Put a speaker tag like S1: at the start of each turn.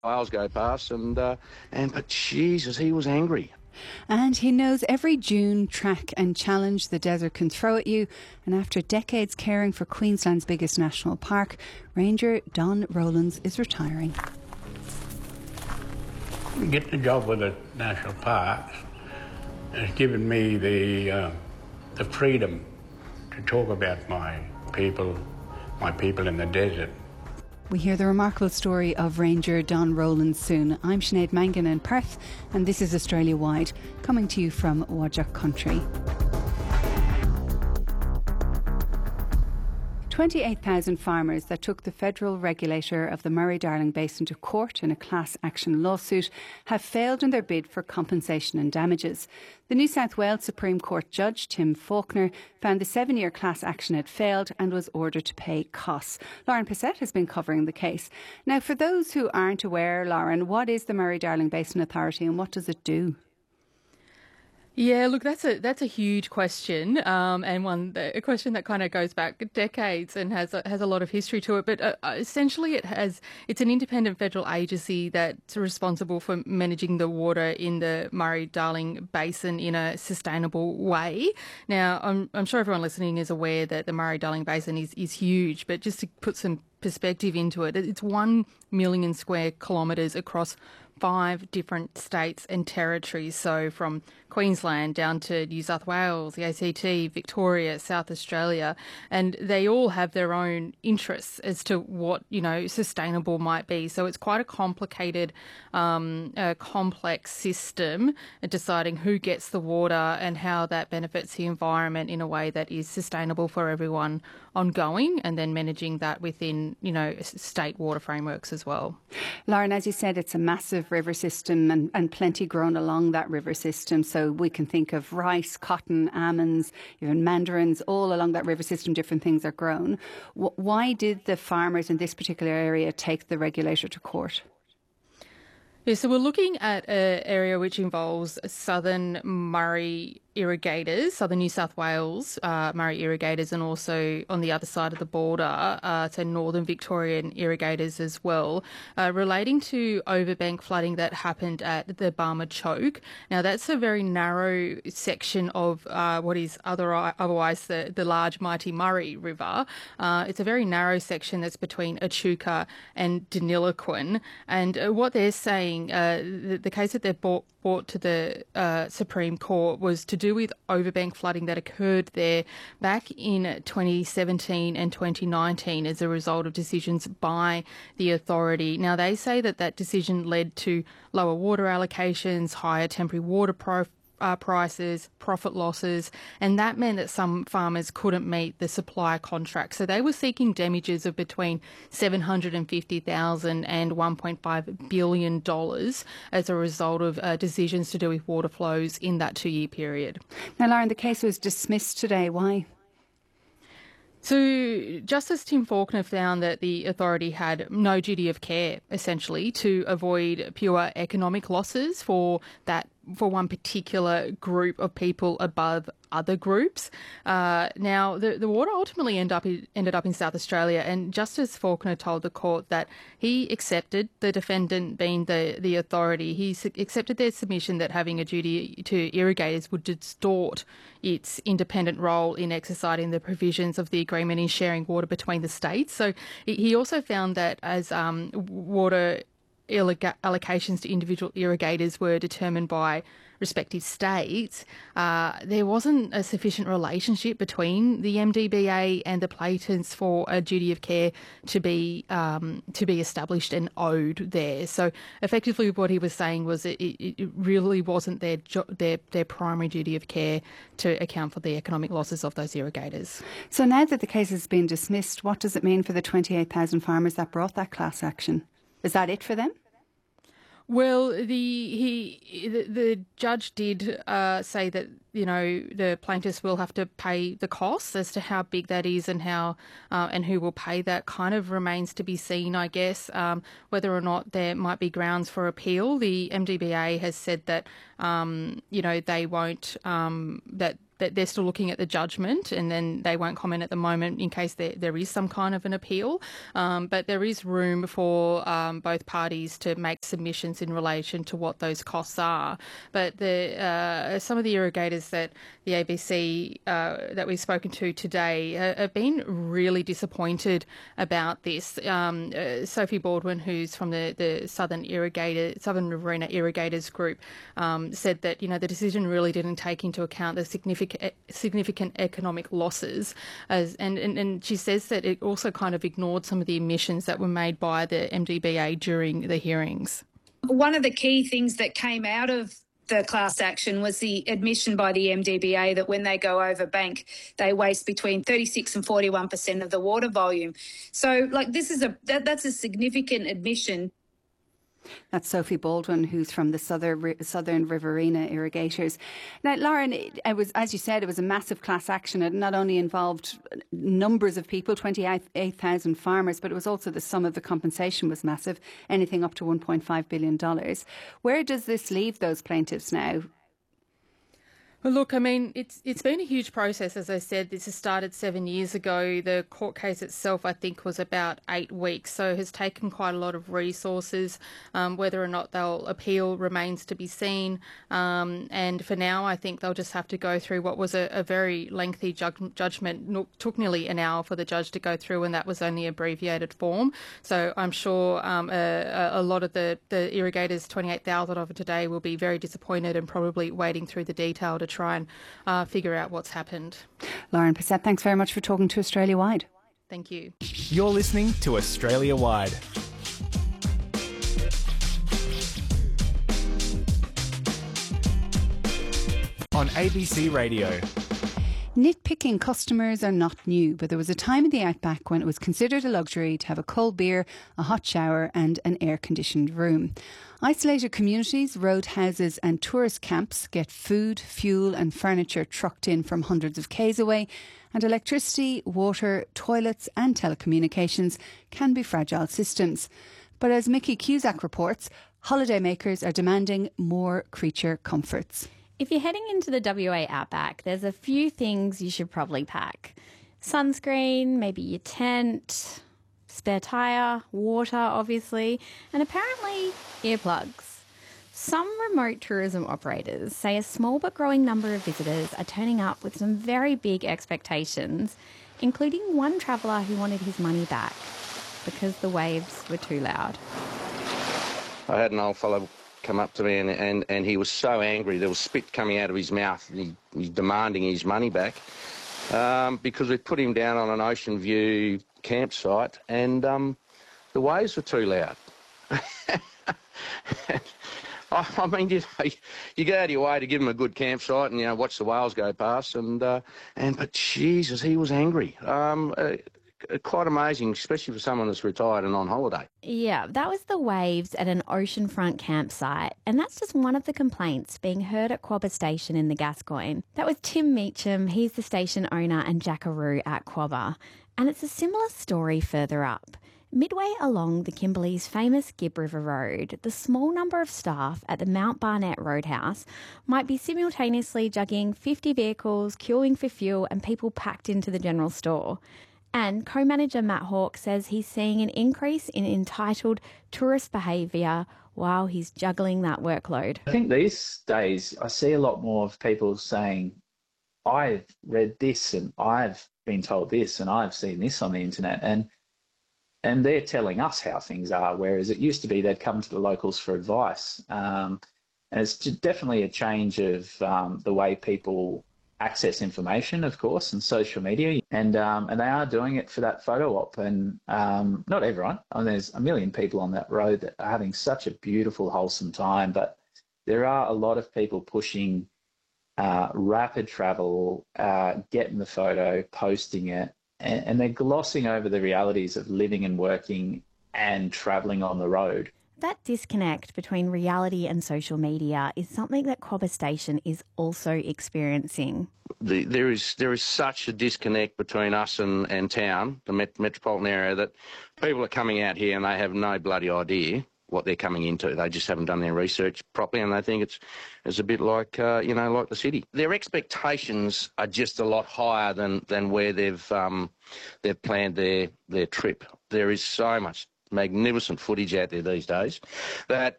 S1: whales go past, but Jesus, he was angry.
S2: And he knows every dune, track and challenge the desert can throw at you. And after decades caring for Queensland's biggest national park, Ranger Don Rowlands is retiring.
S3: Getting a job with the national park has given me the freedom to talk about my people in the desert.
S2: We hear the remarkable story of Ranger Don Rowlands soon. I'm Sinead Mangan in Perth, and this is Australia Wide, coming to you from Whadjuk Country. 28,000 farmers that took the federal regulator of the Murray-Darling Basin to court in a class action lawsuit have failed in their bid for compensation and damages. The New South Wales Supreme Court judge, Tim Faulkner, found the 7-year class action had failed and was ordered to pay costs. Lauren Passette has been covering the case. Now, for those who aren't aware, Lauren, what is the Murray-Darling Basin Authority and what does it do?
S4: Yeah, look, that's a huge question, and a question that kind of goes back decades and has a lot of history to it. But essentially, it's an independent federal agency that's responsible for managing the water in the Murray-Darling Basin in a sustainable way. Now, I'm sure everyone listening is aware that the Murray-Darling Basin is huge, but just to put some perspective into it, it's 1 million square kilometres across 5 different states and territories, so from Queensland down to New South Wales, the ACT, Victoria, South Australia, and they all have their own interests as to what, sustainable might be. So it's quite a complicated, complex system at deciding who gets the water and how that benefits the environment in a way that is sustainable for everyone ongoing, and then managing that within, state water frameworks as well.
S2: Lauren, as you said, it's a massive river system and plenty grown along that river system. So we can think of rice, cotton, almonds, even mandarins, all along that river system, different things are grown. Why did the farmers in this particular area take the regulator to court?
S4: Yeah, so we're looking at an area which involves southern Murray irrigators, southern New South Wales Murray irrigators, and also on the other side of the border, so northern Victorian irrigators as well, relating to overbank flooding that happened at the Barmah Choke. Now, that's a very narrow section of what is otherwise the large mighty Murray River. It's a very narrow section that's between Echuca and Deniliquin, and what they're saying, the case that they've brought to the Supreme Court was to do with overbank flooding that occurred there back in 2017 and 2019 as a result of decisions by the authority. Now, they say that decision led to lower water allocations, higher temporary water prices, profit losses, and that meant that some farmers couldn't meet the supply contract. So they were seeking damages of between $750,000 and $1.5 billion as a result of decisions to do with water flows in that 2-year period.
S2: Now, Lauren, the case was dismissed today. Why?
S4: So Justice Tim Faulkner found that the authority had no duty of care, essentially, to avoid pure economic losses for one particular group of people above other groups. Now, the water ultimately ended up in South Australia, and Justice Faulkner told the court that he accepted, the defendant being the authority, he accepted their submission that having a duty to irrigators would distort its independent role in exercising the provisions of the agreement in sharing water between the states. So he also found that as water allocations to individual irrigators were determined by respective states, there wasn't a sufficient relationship between the MDBA and the plaintiffs for a duty of care to be established and owed there. So effectively what he was saying was it really wasn't their primary duty of care to account for the economic losses of those irrigators.
S2: So now that the case has been dismissed, what does it mean for the 28,000 farmers that brought that class action? Is that it for them?
S4: Well, the judge did say that the plaintiffs will have to pay the costs. As to how big that is and how and who will pay that kind of remains to be seen, I guess. Whether or not there might be grounds for appeal, the MDBA has said that they won't that they're still looking at the judgment, and then they won't comment at the moment in case there is some kind of an appeal. But there is room for both parties to make submissions in relation to what those costs are. But some of the irrigators that the ABC that we've spoken to today have been really disappointed about this. Sophie Baldwin, who's from the Southern Riverina Irrigators Group, said that the decision really didn't take into account the significant economic losses, and she says that it also kind of ignored some of the admissions that were made by the MDBA during the hearings.
S5: One of the key things that came out of the class action was the admission by the MDBA that when they go over bank, they waste between 36 and 41% of the water volume. So, that's a significant admission.
S2: That's Sophie Baldwin, who's from the Southern Riverina Irrigators. Now, Lauren, it was, as you said, it was a massive class action. It not only involved numbers of people, 28,000 farmers, but it was also the sum of the compensation was massive, anything up to $1.5 billion. Where does this leave those plaintiffs now?
S4: Well, look, I mean, it's been a huge process. As I said, this has started 7 years ago. The court case itself, I think, was about 8 weeks, so it has taken quite a lot of resources. Whether or not they'll appeal remains to be seen. And for now, I think they'll just have to go through what was a very lengthy judgment. It took nearly an hour for the judge to go through, and that was only abbreviated form. So I'm sure a lot of the irrigators, 28,000 of it today, will be very disappointed and probably wading through the detail to try and figure out what's happened.
S2: Lauren Passett, thanks very much for talking to Australia Wide.
S4: Thank you.
S6: You're listening to Australia Wide. On ABC Radio.
S2: Nitpicking customers are not new, but there was a time in the outback when it was considered a luxury to have a cold beer, a hot shower and an air-conditioned room. Isolated communities, roadhouses and tourist camps get food, fuel and furniture trucked in from hundreds of k's away, and electricity, water, toilets and telecommunications can be fragile systems. But as Mickey Cusack reports, holidaymakers are demanding more creature comforts.
S7: If you're heading into the WA outback, there's a few things you should probably pack. Sunscreen, maybe your tent, spare tyre, water obviously, and apparently earplugs. Some remote tourism operators say a small but growing number of visitors are turning up with some very big expectations, including one traveller who wanted his money back because the waves were too loud.
S1: I had an old fellow come up to me and he was so angry. There was spit coming out of his mouth and he's demanding his money back because we put him down on an ocean view campsite and the waves were too loud. I mean, you go out of your way to give him a good campsite and, watch the whales go past but Jesus, he was angry. Quite amazing, especially for someone that's retired and on holiday.
S7: Yeah, that was the waves at an oceanfront campsite, and that's just one of the complaints being heard at Quobba Station in the Gascoyne. That was Tim Meacham, he's the station owner and jackaroo at Quobba. And it's a similar story further up. Midway along the Kimberley's famous Gibb River Road, the small number of staff at the Mount Barnett Roadhouse might be simultaneously juggling 50 vehicles, queuing for fuel and people packed into the general store. And co-manager Matt Hawke says he's seeing an increase in entitled tourist behaviour while he's juggling that workload.
S8: I think these days I see a lot more of people saying, I've read this and I've been told this and I've seen this on the internet, and they're telling us how things are, whereas it used to be they'd come to the locals for advice. And it's definitely a change of the way people access information, of course, and social media, and they are doing it for that photo op. And not everyone. I mean, there's a million people on that road that are having such a beautiful, wholesome time, but there are a lot of people pushing rapid travel, getting the photo, posting it, and they're glossing over the realities of living and working and travelling on the road.
S7: That disconnect between reality and social media is something that Quobba Station is also experiencing.
S1: There is such a disconnect between us and town, the metropolitan area, that people are coming out here and they have no bloody idea what they're coming into. They just haven't done their research properly, and they think it's a bit like like the city. Their expectations are just a lot higher than where they've planned their trip. There is so much magnificent footage out there these days that